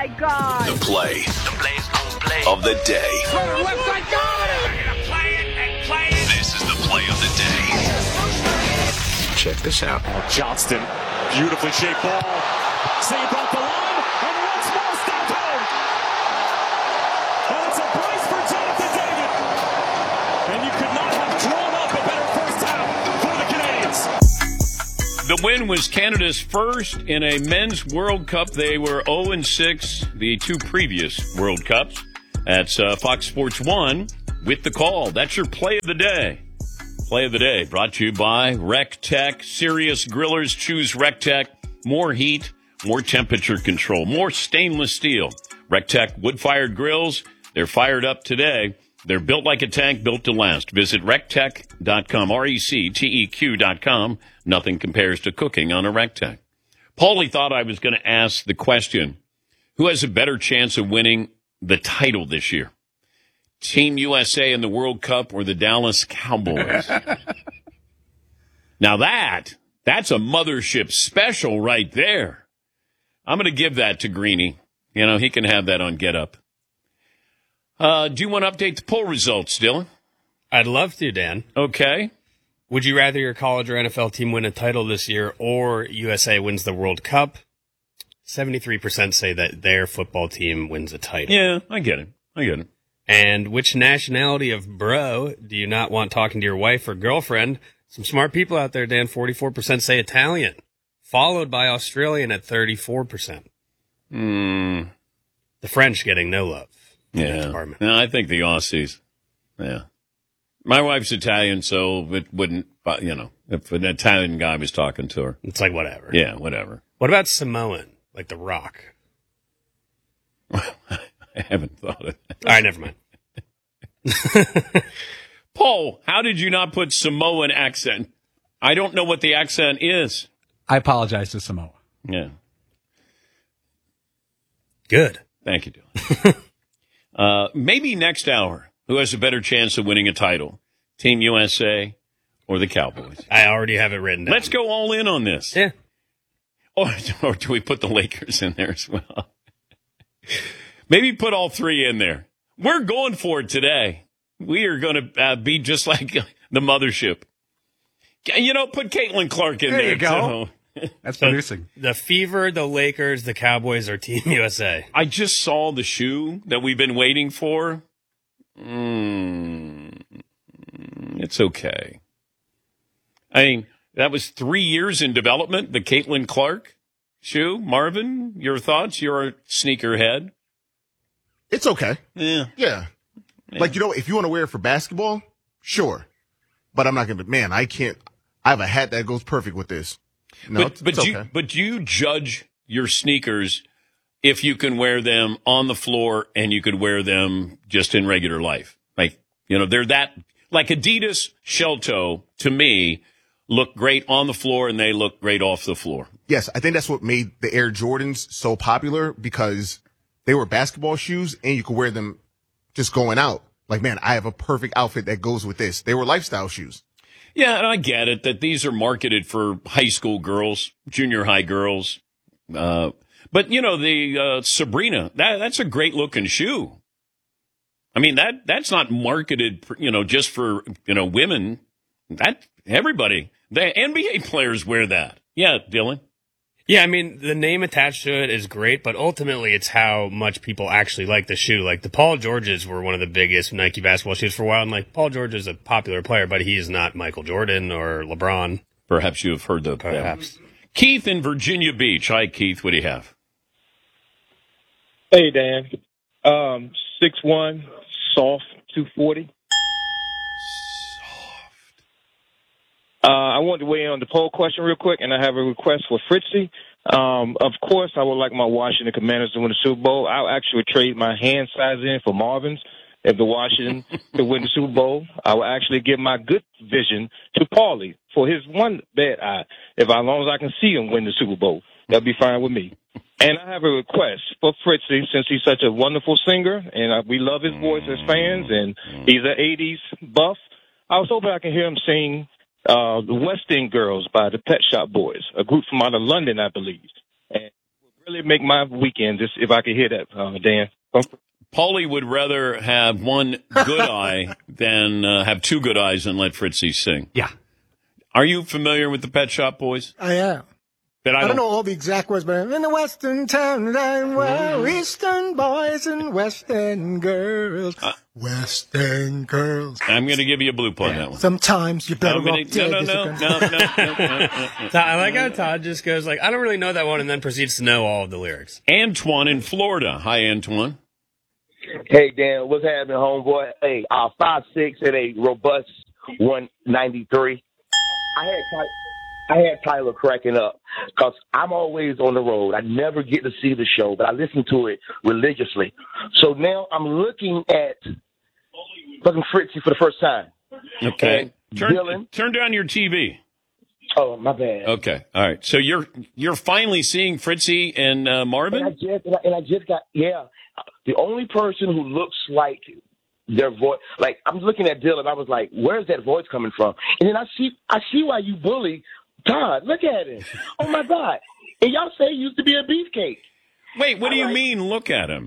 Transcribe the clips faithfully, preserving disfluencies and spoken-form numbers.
my God. The play, the play's gonna play of the day. Runner left side, got it! We're gonna play it and play it. This is the play of the day. Check this out. Oh, Johnston, beautifully shaped ball. Saved off the line, and once more stopped home. And it's a brace for Jonathan David. And you could not have drawn up a better first half for the Canadians. The win was Canada's first in a men's World Cup. They were oh and six the two previous World Cups. That's uh, Fox Sports one with the call. That's your play of the day. Play of the day brought to you by RecTech. Serious grillers choose RecTech. More heat, more temperature control, more stainless steel. RecTech wood-fired grills. They're fired up today. They're built like a tank, built to last. Visit rectech dot com, R E C T E Q dot com. Nothing compares to cooking on a RecTech. Paulie thought I was going to ask the question, who has a better chance of winning the title this year? Team U S A in the World Cup or the Dallas Cowboys? Now that, that's a mothership special right there. I'm going to give that to Greeny. You know, he can have that on Get Up. Uh, do you want to update the poll results, Dylan? I'd love to, Dan. Okay. Would you rather your college or N F L team win a title this year or U S A wins the World Cup? seventy-three percent say that their football team wins a title. Yeah, I get it. I get it. And which nationality of bro do you not want talking to your wife or girlfriend? Some smart people out there, Dan. forty-four percent say Italian, followed by Australian at thirty-four percent. Mm. The French getting no love. Yeah. No, I think the Aussies. Yeah. My wife's Italian, so it wouldn't, you know, if an Italian guy was talking to her. It's like whatever. Yeah, whatever. What about Samoan, like The Rock? I haven't thought of that. All right, never mind. Paul, how did you not put Samoan accent? I don't know what the accent is. I apologize to Samoa. Yeah. Good. Thank you, Dylan. uh, maybe next hour, who has a better chance of winning a title? Team U S A or the Cowboys? I already have it written down. Let's go all in on this. Yeah. Or, or do we put the Lakers in there as well? Maybe put all three in there. We're going for it today. We are going to uh, be just like the mothership. You know, put Caitlin Clark in there. There you go. So. That's so producing. The Fever, the Lakers, the Cowboys are Team U S A. I just saw the shoe that we've been waiting for. Mm, it's okay. I mean, that was three years in development, the Caitlin Clark shoe. Marvin, your thoughts? You're a sneakerhead. It's okay. Yeah. Yeah. Yeah. Like, you know, if you want to wear it for basketball, sure. But I'm not going to, man, I can't, I have a hat that goes perfect with this. No, but it's, but it's you okay. but you judge your sneakers if you can wear them on the floor and you could wear them just in regular life. Like, you know, they're that, like Adidas shell toe, to me, look great on the floor and they look great off the floor. Yes, I think that's what made the Air Jordans so popular, because they were basketball shoes and you could wear them just going out. Like, man, I have a perfect outfit that goes with this. They were lifestyle shoes. Yeah, and I get it that these are marketed for high school girls, junior high girls. Uh, but, you know, the uh, Sabrina, that that's a great-looking shoe. I mean, that that's not marketed, you know, just for, you know, women. That everybody, the N B A players wear that. Yeah, Dylan? Yeah, I mean, the name attached to it is great, but ultimately it's how much people actually like the shoe. Like, the Paul Georges were one of the biggest Nike basketball shoes for a while, and, like, Paul George is a popular player, but he is not Michael Jordan or LeBron. Perhaps you have heard of Perhaps. them. Keith in Virginia Beach. Hi, Keith. What do you have? Hey, Dan. Um, six one, soft, two forty. Uh, I want to weigh in on the poll question real quick, and I have a request for Fritzy. Um, of course, I would like my Washington Commanders to win the Super Bowl. I'll actually trade my hand size in for Marvin's if the Washington could win the Super Bowl. I will actually give my good vision to Paulie for his one bad eye. If as long as I can see him win the Super Bowl, that'll be fine with me. And I have a request for Fritzy, since he's such a wonderful singer, and uh, we love his voice as fans, and he's an eighties buff. I was hoping I can hear him sing Uh, the West End Girls by the Pet Shop Boys, a group from out of London, I believe. And really make my weekend, just if I could hear that, uh, Dan. Paulie would rather have one good eye than uh, have two good eyes and let Fritzy sing. Yeah. Are you familiar with the Pet Shop Boys? I am. That I, I don't, don't know all the exact words, but I'm in the western town, I'm well, eastern boys and western girls. Uh, western girls. I'm going to give you a blue on that one. Sometimes you better I'm gonna, off dead. no, no, no, no, no, no, no, no, no. I like how Todd just goes like, I don't really know that one, and then proceeds to know all of the lyrics. Antoine in Florida. Hi, Antoine. Hey, Dan, what's happening, homeboy? Hey, uh, five six and a robust one ninety-three. I had Ty- I had Tyler cracking up because I'm always on the road. I never get to see the show, but I listen to it religiously. So now I'm looking at fucking Fritzy for the first time. Okay. And Turn, Dylan. turn down your T V. Oh, my bad. Okay. All right. So you're you're finally seeing Fritzy and uh, Marvin? And I just and I, and I just got yeah. The only person who looks like their voice, like I'm looking at Dylan, I was like, "Where's that voice coming from?" And then I see, I see why you bully Todd. Look at him. Oh my God! And y'all say he used to be a beefcake. Wait, what do you like, mean? Look at him.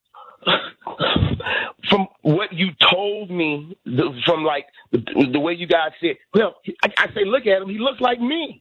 From what you told me, the, from like the, the way you guys said, well, I, I say, look at him. He looks like me.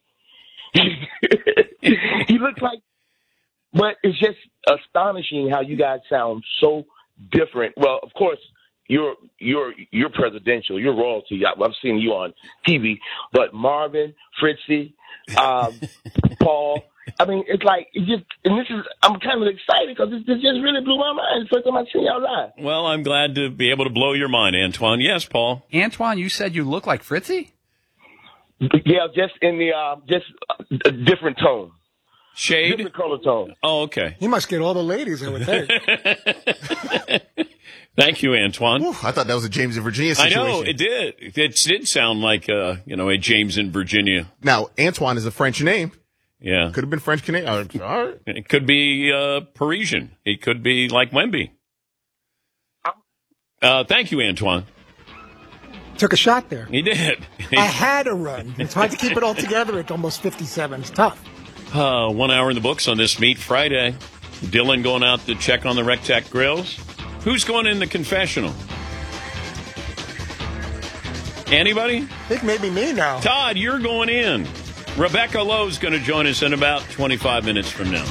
He looks like. But it's just astonishing how you guys sound so different. Well, of course, you're you're you're presidential, you're royalty. I've seen you on T V, but Marvin, Fritzy, um, Paul. I mean, it's like it just. And this is I'm kind of excited because this, this just really blew my mind. It's the first time I've seen y'all live. Well, I'm glad to be able to blow your mind, Antoine. Yes, Paul. Antoine, you said you look like Fritzy? Yeah, just in the uh, just a different tone. Shade? Different color tone. Oh, okay. He must get all the ladies, I would think. Thank you, Antoine. Oof, I thought that was a James in Virginia I situation. know, it did. It did sound like, uh, you know, a James in Virginia. Now, Antoine is a French name. Yeah. Could have been French Canadian. All right. It could be uh, Parisian. It could be like Wemby. Uh, thank you, Antoine. Took a shot there. He did. I had to run. It's hard to keep it all together at almost fifty-seven. It's tough. Uh, one hour in the books on this Meat Friday. Dylan going out to check on the Rectac grills. Who's going in the confessional? Anybody? I think maybe me now. Todd, you're going in. Rebecca Lowe's going to join us in about twenty-five minutes from now.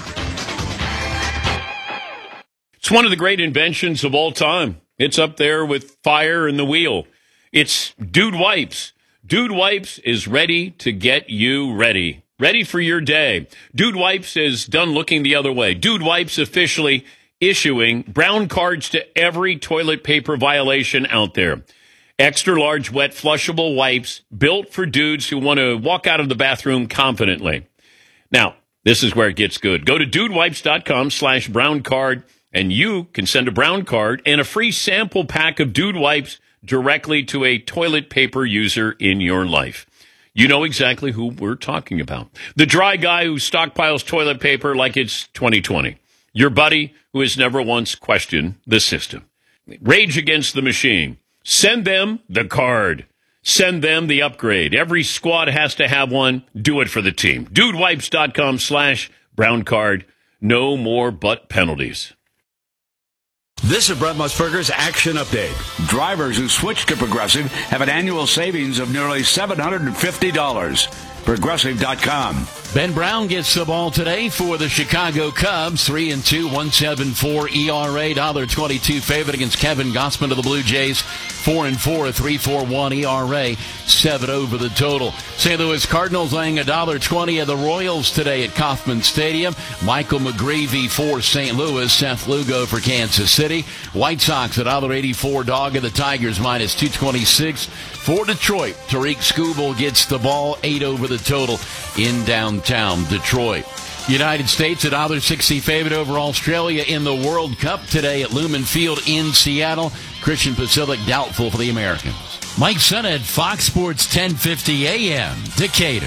It's one of the great inventions of all time. It's up there with fire and the wheel. It's Dude Wipes. Dude Wipes is ready to get you ready. Ready for your day. Dude Wipes is done looking the other way. Dude Wipes officially issuing brown cards to every toilet paper violation out there. Extra large wet flushable wipes built for dudes who want to walk out of the bathroom confidently. Now, this is where it gets good. Go to dudewipes.com slash brown card and you can send a brown card and a free sample pack of Dude Wipes directly to a toilet paper user in your life. You know exactly who we're talking about. The dry guy who stockpiles toilet paper like it's twenty twenty. Your buddy who has never once questioned the system. Rage Against the Machine. Send them the card. Send them the upgrade. Every squad has to have one. Do it for the team. Dudewipes.com slash brown card. No more butt penalties. This is Brett Musburger's Action Update. Drivers who switch to Progressive have an annual savings of nearly seven hundred fifty dollars. Progressive dot com. Ben Brown gets the ball today for the Chicago Cubs. Three and two, one seven four E R A, one dollar twenty-two favorite against Kevin Gausman of the Blue Jays. Four and four, three four one E R A, seven over the total. Saint Louis Cardinals laying one dollar twenty of the Royals today at Kauffman Stadium. Michael McGreevy for Saint Louis, Seth Lugo for Kansas City. White Sox one dollar eighty-four dog of the Tigers minus two twenty-six. For Detroit, Tariq Skubal gets the ball, eight over the total in downtown Detroit. United States, one dollar sixty favorite over Australia in the World Cup today at Lumen Field in Seattle. Christian Pasilic doubtful for the Americans. Mike Sennett, Fox Sports ten fifty A M, Decatur.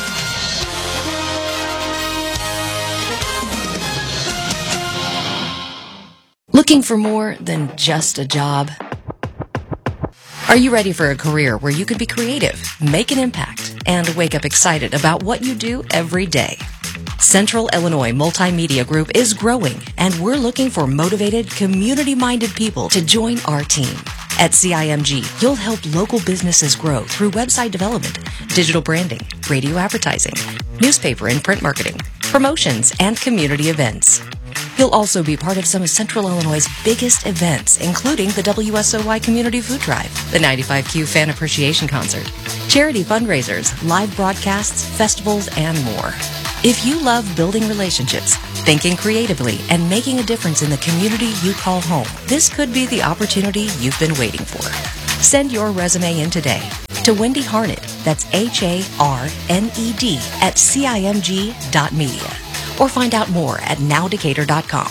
Looking for more than just a job? Are you ready for a career where you could be creative, make an impact, and wake up excited about what you do every day? Central Illinois Multimedia Group is growing, and we're looking for motivated, community-minded people to join our team. At C I M G, you'll help local businesses grow through website development, digital branding, radio advertising, newspaper and print marketing, promotions, and community events. You'll also be part of some of Central Illinois' biggest events, including the W S O Y Community Food Drive, the ninety-five Q Fan Appreciation Concert, charity fundraisers, live broadcasts, festivals, and more. If you love building relationships, thinking creatively, and making a difference in the community you call home, this could be the opportunity you've been waiting for. Send your resume in today to Wendy Harned, that's H A R N E D, at C I M G dot media, or find out more at now decatur dot com.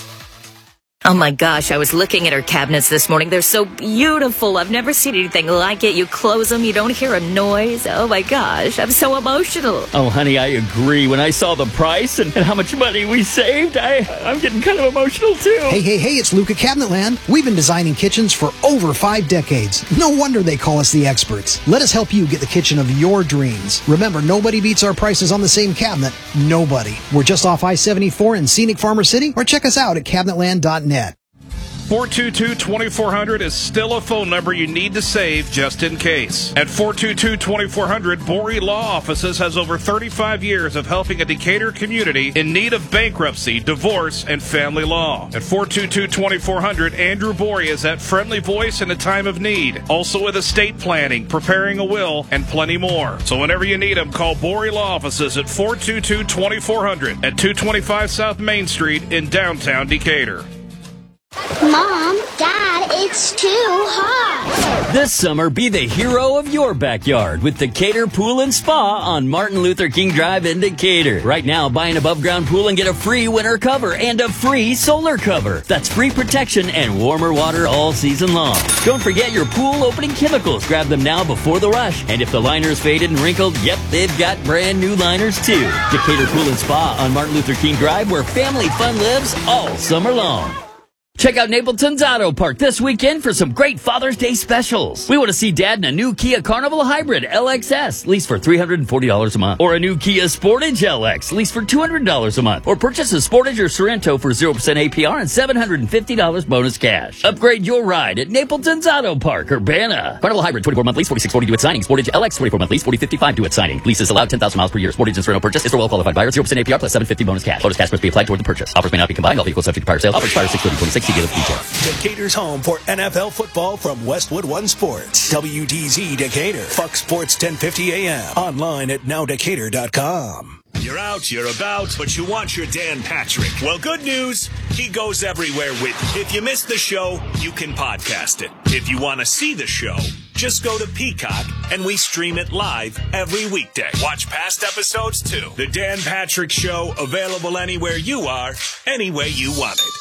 Oh my gosh, I was looking at her cabinets this morning. They're so beautiful. I've never seen anything like it. You close them, you don't hear a noise. Oh my gosh, I'm so emotional. Oh, honey, I agree. When I saw the price and, and how much money we saved, I, I'm getting kind of emotional too. Hey, hey, hey, it's Luca Cabinetland. We've been designing kitchens for over five decades. No wonder they call us the experts. Let us help you get the kitchen of your dreams. Remember, nobody beats our prices on the same cabinet. Nobody. We're just off I seventy-four in scenic Farmer City, or check us out at cabinetland dot net. four two two, two four zero zero is still a phone number you need to save just in case. At four two two, two four zero zero, Borey Law Offices has over thirty-five years of helping a Decatur community in need of bankruptcy, divorce, and family law. At four two two, two four zero zero, Andrew Borey is that friendly voice in a time of need. Also with estate planning, preparing a will, and plenty more. So whenever you need them, call Borey Law Offices at four two two, two four zero zero at two twenty-five South Main Street in downtown Decatur. Mom, Dad, it's too hot. This summer, be the hero of your backyard with Decatur Pool and Spa on Martin Luther King Drive in Decatur. Right now, buy an above-ground pool and get a free winter cover and a free solar cover. That's free protection and warmer water all season long. Don't forget your pool opening chemicals. Grab them now before the rush. And if the liner's faded and wrinkled, yep, they've got brand new liners too. Decatur Pool and Spa on Martin Luther King Drive, where family fun lives all summer long. Check out Napleton's Auto Park this weekend for some great Father's Day specials. We want to see Dad in a new Kia Carnival Hybrid L X S, lease for three hundred forty dollars a month. Or a new Kia Sportage L X, lease for two hundred dollars a month. Or purchase a Sportage or Sorento for zero percent A P R and seven hundred fifty dollars bonus cash. Upgrade your ride at Napleton's Auto Park, Urbana. Carnival Hybrid, twenty-four month lease, forty-six forty due at signing. Sportage L X, twenty-four month lease, forty fifty-five due at signing. Leases allowed ten thousand miles per year. Sportage and Sorento purchase is for well-qualified buyers, zero percent A P R plus seven hundred fifty dollars bonus cash. Bonus cash must be applied toward the purchase. Offers may not be combined. All vehicles subject to prior sale. Offers expire six thirty twenty-six. See dealer for details. Decatur's home for N F L football from Westwood One Sports. W D Z Decatur. Fox Sports ten fifty A M. Online at now decatur dot com. You're out, you're about, but you want your Dan Patrick. Well, good news, he goes everywhere with you. If you missed the show, you can podcast it. If you want to see the show, just go to Peacock, and we stream it live every weekday. Watch past episodes, too. The Dan Patrick Show, available anywhere you are, any way you want it.